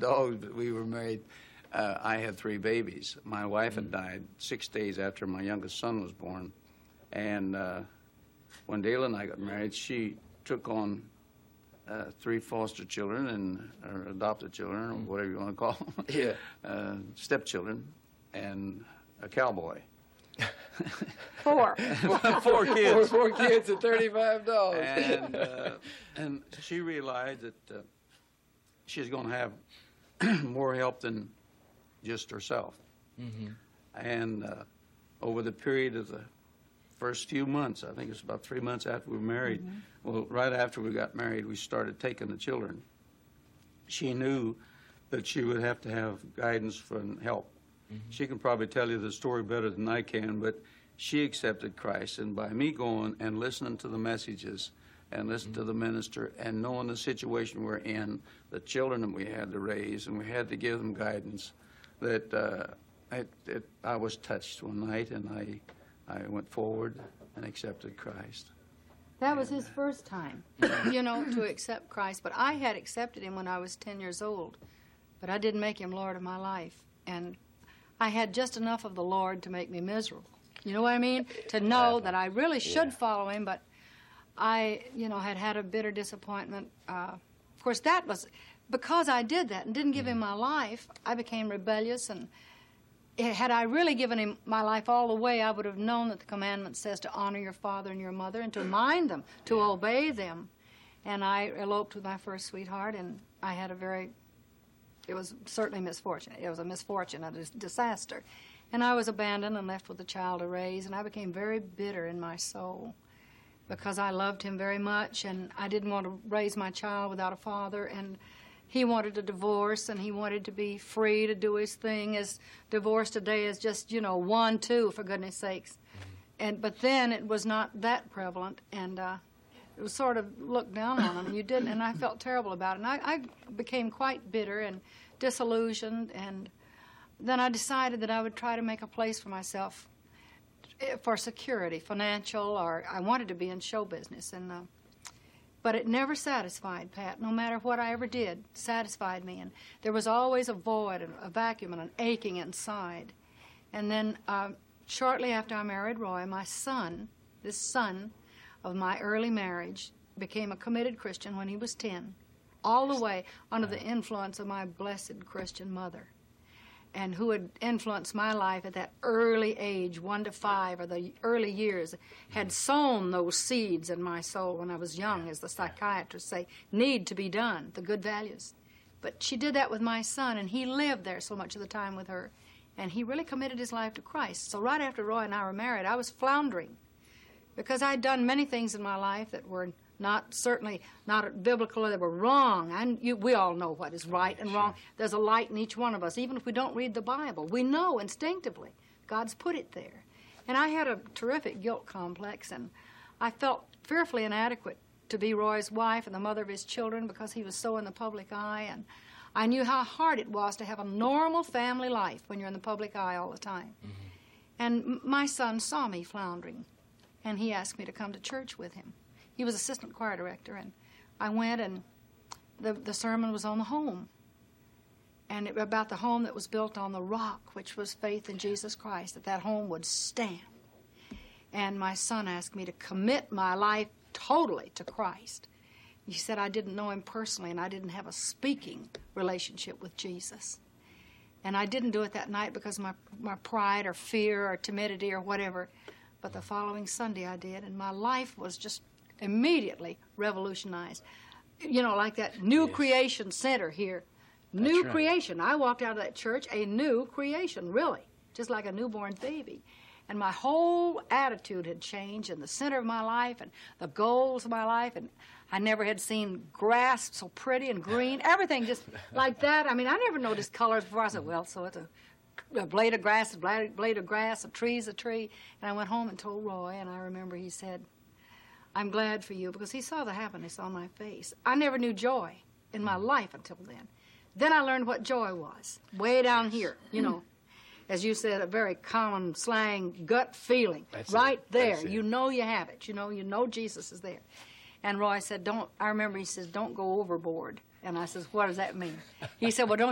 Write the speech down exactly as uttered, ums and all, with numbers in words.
dogs, but we were married. Uh, I had three babies. My wife had died six days after my youngest son was born. And uh, when Dale and I got married, she took on uh, three foster children and or adopted children, or whatever you want to call them. Yeah. Uh, stepchildren and a cowboy. Four. Four kids. Four, four kids and thirty-five dogs. And, uh, and she realized that uh, she's going to have more help than just herself. Mm-hmm. And uh, over the period of the first few months, I think it's about three months after we were married, mm-hmm. well, right after we got married, we started taking the children. She knew that she would have to have guidance and help. Mm-hmm. She can probably tell you the story better than I can, but she accepted Christ. And by me going and listening to the messages and listening mm-hmm. to the minister and knowing the situation we're in, the children that we had to raise, and we had to give them guidance, that uh, it, it, I was touched one night, and I, I went forward and accepted Christ. That was his first time, you know, to accept Christ. But I had accepted him when I was ten years old, but I didn't make him Lord of my life. And I had just enough of the Lord to make me miserable. You know what I mean? To know that I really should yeah. follow him, but I, you know, had had a bitter disappointment. Uh, of course, that was because I did that and didn't give him my life. I became rebellious, and it, had I really given him my life all the way, I would have known that the commandment says to honor your father and your mother and to mind them, to obey them. And I eloped with my first sweetheart, and I had a very, it was certainly misfortunate. It was a misfortune, a dis disaster. And I was abandoned and left with a child to raise, and I became very bitter in my soul because I loved him very much, and I didn't want to raise my child without a father, and he wanted a divorce, and he wanted to be free to do his thing, as divorce today is just, you know, one, two, for goodness sakes. And but then it was not that prevalent, and uh, it was sort of looked down on him. You didn't, and I felt terrible about it. And I, I became quite bitter and disillusioned, and then I decided that I would try to make a place for myself for security, financial, or I wanted to be in show business. And uh, but it never satisfied, Pat. No matter what I ever did, satisfied me. And there was always a void, a vacuum, and an aching inside. And then uh, shortly after I married Roy, my son, this son of my early marriage, became a committed Christian when he was ten, all the way under the influence of my blessed Christian mother, and who had influenced my life at that early age, one to five, or the early years, had sown those seeds in my soul when I was young, as the psychiatrists say, need to be done, the good values. But she did that with my son, and he lived there so much of the time with her, and he really committed his life to Christ. So right after Roy and I were married, I was floundering, because I'd done many things in my life that were not, certainly not biblical, they were wrong. And you, we all know what is right and wrong. There's a light in each one of us. Even if we don't read the Bible, we know instinctively God's put it there. And I had a terrific guilt complex, and I felt fearfully inadequate to be Roy's wife and the mother of his children because he was so in the public eye. And I knew how hard it was to have a normal family life when you're in the public eye all the time. Mm-hmm. And my son saw me floundering, and he asked me to come to church with him. He was assistant choir director, and I went, and the, the sermon was on the home, and it, about the home that was built on the rock, which was faith in Jesus Christ, that that home would stand. And my son asked me to commit my life totally to Christ. He said I didn't know him personally, and I didn't have a speaking relationship with Jesus. And I didn't do it that night because of my, my pride or fear or timidity or whatever, but the following Sunday I did, and my life was just immediately revolutionized. You know, like that new yes. creation center here. New That's right. creation. I walked out of that church a new creation, really, just like a newborn baby. And my whole attitude had changed, and the center of my life and the goals of my life, and I never had seen grass so pretty and green, everything just like that. I mean, I never noticed colors before. I said, well, so it's a, a blade of grass, a blade, blade of grass, a tree's a tree. And I went home and told Roy, and I remember he said, I'm glad for you, because he saw the happiness on my face. I never knew joy in my life until then. Then I learned what joy was, way down here, you know. As you said, a very common slang gut feeling. That's right it. there. That's You it. know you have it. You know, you know Jesus is there. And Roy said, don't, I remember he says, don't go overboard. And I says, what does that mean? He said, well, don't